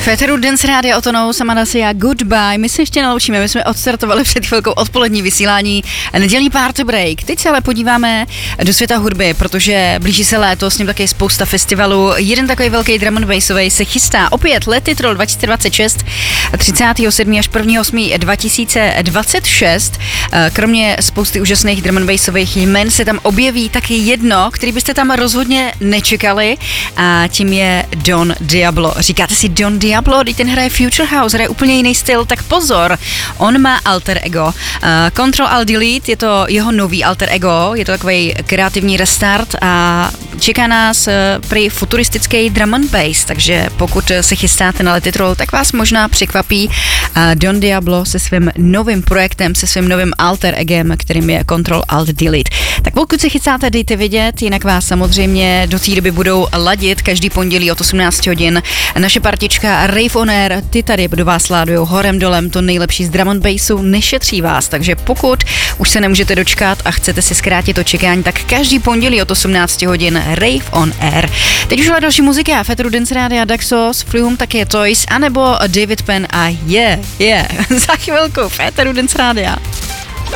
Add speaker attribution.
Speaker 1: Féteru Dance Rádia Otonou, Samanasia, Goodbye. My se ještě naloučíme, my jsme odstartovali před chvilkou odpolední vysílání, nedělní party break. Teď se ale podíváme do světa hudby, protože blíží se léto, s ním taky spousta festivalů. Jeden takový velký drum and bassový se chystá opět Let It Roll 2026, 37. až 1.8. 2026. Kromě spousty úžasných drum and bassových jmen se tam objeví taky jedno, který byste tam rozhodně nečekali, a tím je Don Diablo. Říkáte si Don Diablo, když ten hraje Future House, hraje úplně jiný styl, tak pozor, on má alter ego. Control Alt Delete je to jeho nový alter ego, je to takový kreativní restart a čeká nás prý futuristický drum and bass, takže pokud se chystáte na Let It Roll, tak vás možná překvapí Don Diablo se svým novým projektem, se svým novým alter egem, kterým je Control Alt Delete. Tak pokud se chystáte, dejte vědět, jinak vás samozřejmě do té doby budou ladit každý pondělí od 18 hodin naše partička Rave on Air, ty tady do vás sládujou horem dolem to nejlepší z drum and bassu, nešetří vás, takže pokud už se nemůžete dočkat a chcete si zkrátit to čekání, tak každý pondělí od 18 hodin Rave on Air. Teď už další muzika, Féteru Dance Rádia, Daxos, Flume, také Toys, anebo David Penn a Yeah. Za chvilku Féteru Dance Rádia.